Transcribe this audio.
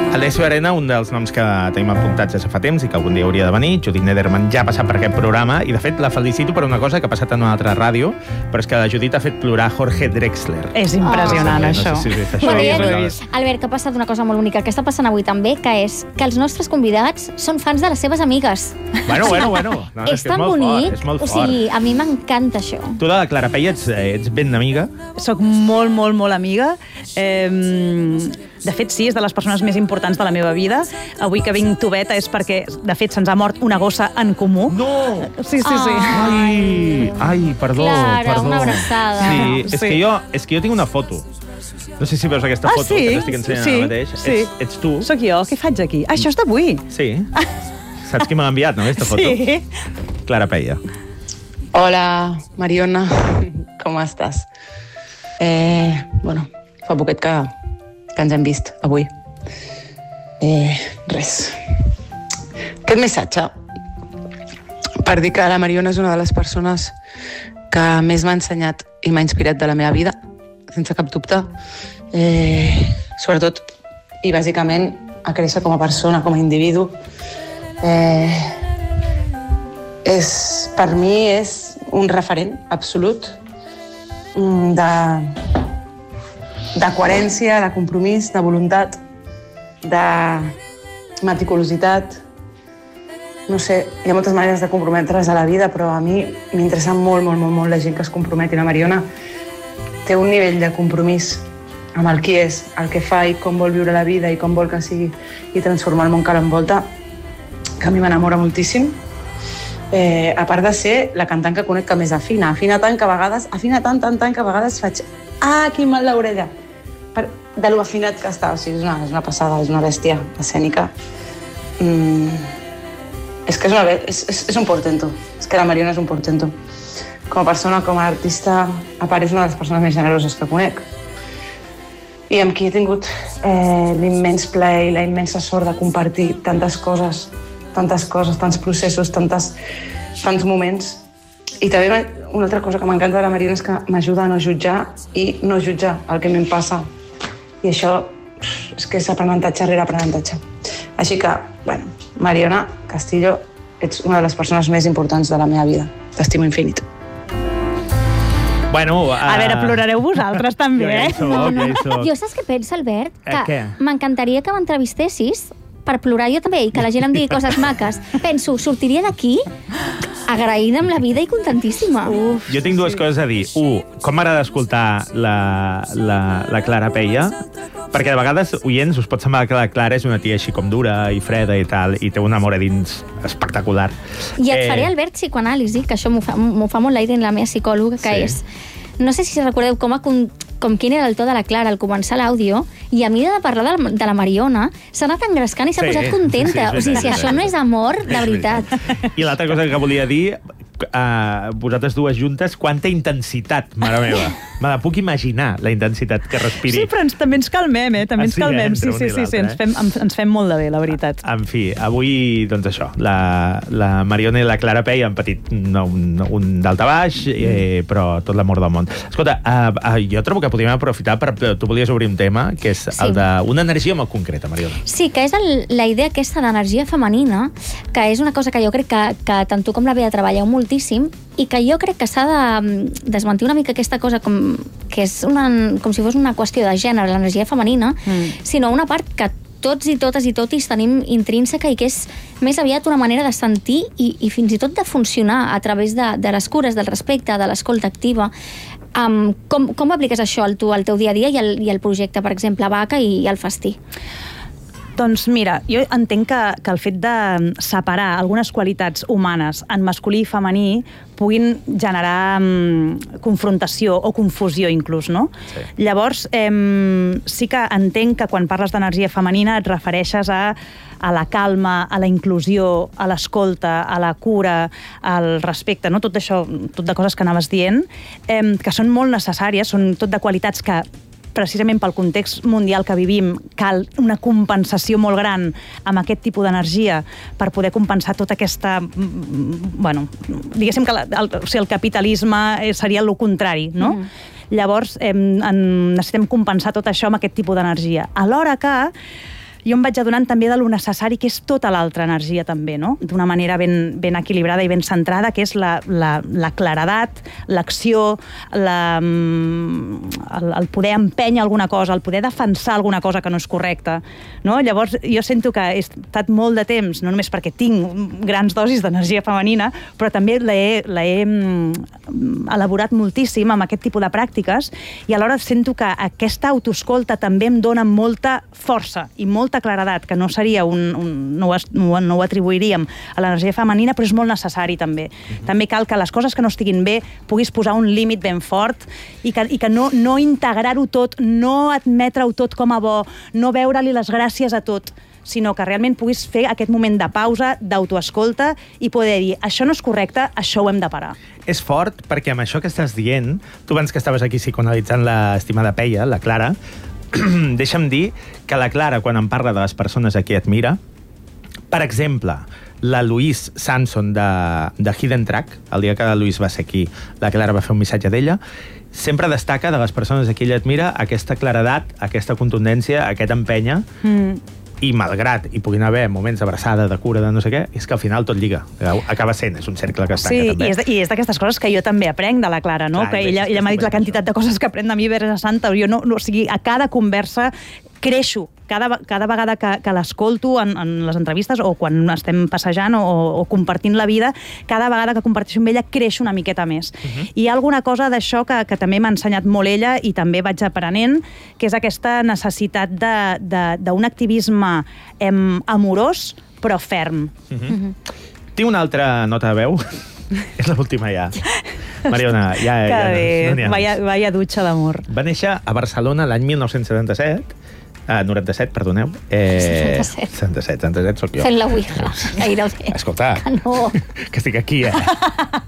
Alessio Arena, un dels noms que tenim apuntats ja fa temps i que algun dia hauria de venir. Judit Nederman ja ha passat per aquest programa i, de fet, la felicito per una cosa que ha passat en una altra ràdio, però és que la Judit ha fet plorar Jorge Drexler. És impressionant, això. No sé si has vist això. Albert, que ha passat una cosa molt única, que està passant avui també, que és que els nostres convidats són fans de les seves amigues. Bueno. No, és tan bonic. És molt fort. O sigui, a mi m'encanta això. Tu de la Clara Peia ets ben amiga? Soc molt, molt, molt amiga. De fet, sí, és de les persones més importants de la meva vida. Avui que vinc tubeta és perquè, de fet, se'ns ha mort una gossa en comú. No! Sí. Ai, perdó. Clara, una abraçada. Sí, és que jo tinc una foto. No sé si veus aquesta foto que t'estic ensenyant ara mateix. Sí. Ets tu. Soc jo. Què faig aquí? Això és d'avui. Sí. Saps qui m'ha enviat, no, aquesta foto? Sí. Clara Peia. Hola, Mariona. Com estàs? Fa poquet que ens hem vist avui. Res. Aquest missatge per dir que la Mariona és una de les persones que més m'ha ensenyat i m'ha inspirat de la meva vida, sense cap dubte. Sobretot i bàsicament a créixer com a persona, com a individu. Per mi és un referent absolut de coherència, de compromís, de voluntat, de meticulositat. No sé, hi ha moltes maneres de comprometre's a la vida, però a mi m'interessa molt la gent que es comprometi. La Mariona té un nivell de compromís amb el qui és, el que fa i com vol viure la vida i com vol que sigui i transformar el món que l'envolta, que a mi m'enamora moltíssim. A part de ser la cantant que conec que més afina tant que a vegades faig quin mal l'orella de lo afinat que està. O sigui, és una passada, és una bèstia escènica. És que és un portento. És que la Mariona és un portento. Com a persona, com a artista, a part és una de les persones més generoses que conec. I amb qui he tingut l'immens plaer i la immensa sort de compartir tantes coses, tants processos, tants moments. I també una altra cosa que m'encanta de la Mariona és que m'ajuda a no jutjar i no jutjar el que a mi em passa. I això és que és aprenentatge rere aprenentatge. Així que, Mariona Castillo, ets una de les persones més importants de la meva vida. T'estimo infinit. A veure, plorareu vosaltres també, eh? Jo saps què pensa, Albert? Que m'encantaria que m'entrevistessis per plorar jo també i que la gent em digui coses maques. Penso, sortiria d'aquí agraïda amb la vida i contentíssima. Jo tinc dues coses a dir. Com m'agrada escoltar la Clara Peia, perquè de vegades, oients, us pot semblar que la Clara és una tia així com dura i freda i tal, i té un amor a dins espectacular. I et faré, Albert, psicoanàlisi, que això m'ho fa molt l'Aiden, la meva psicòloga, que és... No sé si recordeu com quin era el to de la Clara al començar l'àudio, i a mesura de parlar de la Mariona s'ha anat engrescant i s'ha posat contenta. O sigui, si això no és amor, de veritat. I l'altra cosa que volia dir, vosaltres dues juntes, quanta intensitat, mare meva. Me la puc imaginar, la intensitat que respiri. Sí, però també ens calmem, eh? També ens calmem. Sí, ens fem molt de bé, la veritat. En fi, avui, doncs això, la Mariona i la Clara Peia han patit un daltabaix, però tot l'amor del món. Escolta, jo trobo que podríem aprofitar tu volies obrir un tema, que és el d'una energia molt concreta, Mariona. Sí, que és la idea aquesta d'energia femenina, que és una cosa que jo crec que tant tu com la Bea treballeu moltíssim, i que jo crec que s'ha de desmentir una mica aquesta cosa que és com si fos una qüestió de gènere, l'energia femenina, sinó una part que tots i totes i totis tenim intrínseca i que és més aviat una manera de sentir i fins i tot de funcionar a través de les cures, del respecte, de l'escolta activa. Com apliques això al teu dia a dia i al projecte, per exemple, Vaca i el Festí? Doncs mira, jo entenc que el fet de separar algunes qualitats humanes en masculí i femení puguin generar confrontació o confusió inclús, no? Sí. Llavors, sí que entenc que quan parles d'energia femenina et refereixes a la calma, a la inclusió, a l'escolta, a la cura, al respecte, no? Tot això, tot de coses que anaves dient, que són molt necessàries, són tot de qualitats que precisament pel context mundial que vivim, cal una compensació molt gran amb aquest tipus d'energia per poder compensar tota aquesta... diguéssim que el capitalisme seria el contrari, no? Llavors, necessitem compensar tot això amb aquest tipus d'energia. Alhora que jo em vaig adonant també de lo necessari que és tota l'altra energia també, no? D'una manera ben equilibrada i ben centrada, que és la claredat, l'acció, el poder empènyer alguna cosa, el poder defensar alguna cosa que no és correcta, no? Llavors, jo sento que he estat molt de temps, no només perquè tinc grans dosis d'energia femenina, però també l'he elaborat moltíssim amb aquest tipus de pràctiques, i alhora sento que aquesta autoescolta també em dona molta força i molta claredat, que no seria no ho atribuiríem a l'energia femenina, però és molt necessari també. També cal que les coses que no estiguin bé puguis posar un límit ben fort i que no integrar-ho tot, no admetre-ho tot com a bo, no veure-li les gràcies a tot, sinó que realment puguis fer aquest moment de pausa, d'autoescolta i poder dir, això no és correcte, això ho hem de parar. És fort perquè amb això que estàs dient, tu abans que estaves aquí psicoanalitzant l'estimada Peia, la Clara, deixa'm dir que la Clara, quan em parla de les persones a qui admira, per exemple, la Louise Sanson de Hidden Track, el dia que la Louise va ser aquí, la Clara va fer un missatge d'ella, sempre destaca de les persones a qui ella admira aquesta claredat, aquesta contundència, aquest empènyer, i malgrat hi puguin haver moments d'abraçada, de cura, de no sé què, és que al final tot lliga. Acaba sent, és un cercle que es tanca també. Sí, i és d'aquestes coses que jo també aprenc de la Clara, no? Clar, que ella m'ha dit la quantitat de coses que aprèn de mi vers a Santa. Jo o sigui, a cada conversa creixo. Cada vegada que l'escolto en les entrevistes o quan estem passejant o compartint la vida, cada vegada que comparteixo amb ella creixo una miqueta més. I hi ha alguna cosa d'això que també m'ha ensenyat molt ella i també vaig aprenent, que és aquesta necessitat d'un activisme amorós però ferm. Tinc una altra nota de veu. És l'última ja. Mariona, ja no n'hi ha. Vaya dutxa d'amor. Va néixer a Barcelona l'any 1997, 97, perdoneu. 77 soc jo. Fent la ouija, gairebé. Escolta, que no. Que estic aquí,